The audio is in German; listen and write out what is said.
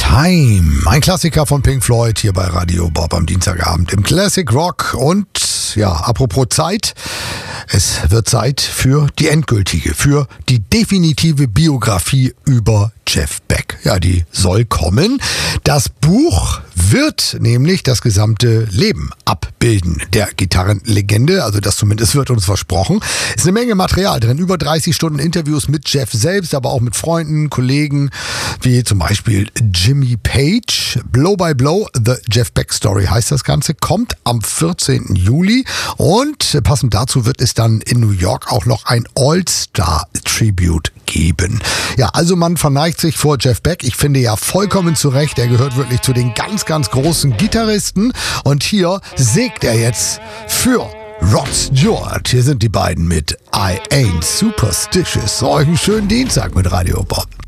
Time. Ein Klassiker von Pink Floyd hier bei Radio Bob am Dienstagabend im Classic Rock. Und ja, apropos Zeit. Es wird Zeit für die endgültige, für die definitive Biografie über Jeff Beck. Ja, die soll kommen. Das Buch wird nämlich das gesamte Leben abbilden der Gitarrenlegende. Also das zumindest wird uns versprochen. Es ist eine Menge Material drin. Über 30 Stunden Interviews mit Jeff selbst, aber auch mit Freunden, Kollegen, wie zum Beispiel Jimmy Page. Blow by Blow, The Jeff Beck Story heißt das Ganze. Kommt am 14. Juli. Und passend dazu wird es dann in New York auch noch ein All-Star-Tribute geben. Ja, also man verneigt sich vor Jeff Beck. Ich finde ja vollkommen zu Recht. Er gehört wirklich zu den ganz, ganz großen Gitarristen. Und hier sägt er jetzt für Rod Stewart. Hier sind die beiden mit I Ain't Superstitious. Euch einen schönen Dienstag mit Radio Bob.